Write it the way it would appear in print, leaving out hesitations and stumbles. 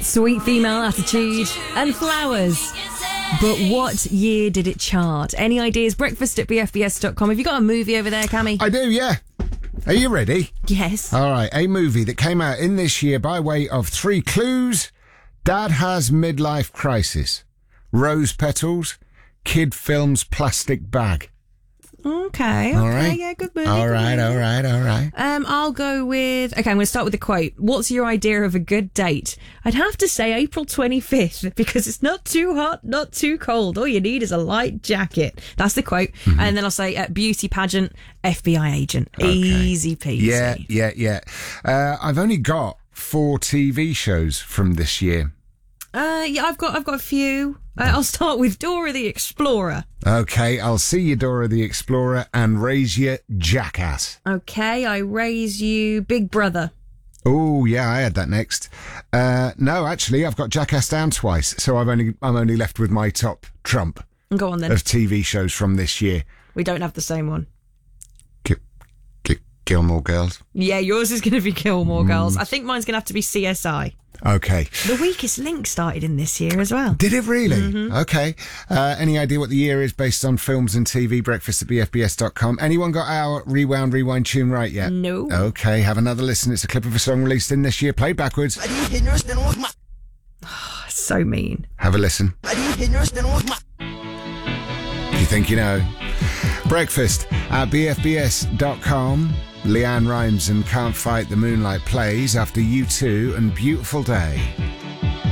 Sweet Female Attitude and Flowers. But what year did it chart? Any ideas? Breakfast at bfbs.com. Have you got a movie over there, Cammy? I do, yeah. Are you ready? Yes. All right, a movie that came out in this year by way of 3 clues. Dad has midlife crisis. Rose petals. Kid films plastic bag. Okay. All right. Yeah, good movie. All right. I'll go with... Okay, I'm going to start with the quote. What's your idea of a good date? I'd have to say April 25th because it's not too hot, not too cold. All you need is a light jacket. That's the quote. Mm-hmm. And then I'll say beauty pageant, FBI agent. Okay. Easy peasy. Yeah. I've only got 4 TV shows from this year. Yeah, I've got a few. I'll start with Dora the Explorer. Okay, I'll see you, Dora the Explorer, and raise you Jackass. Okay, I raise you Big Brother. Oh, yeah, I had that next. No, actually, I've got Jackass down twice, so I'm only left with my top trump. Go on then. Of TV shows from this year. We don't have the same one. Gilmore Girls. Yeah, yours is going to be Gilmore Girls. I think mine's going to have to be CSI. Okay. The Weakest Link started in this year as well. Did it really? Mm-hmm. Okay. Any idea what the year is based on films and TV? Breakfast at bfbs.com. Anyone got our rewind tune right yet? No. Okay, have another listen. It's a clip of a song released in this year, played backwards. So mean. Have a listen. You think you know? Breakfast at bfbs.com. Leanne Rimes and Can't Fight the Moonlight plays after U2 and Beautiful Day.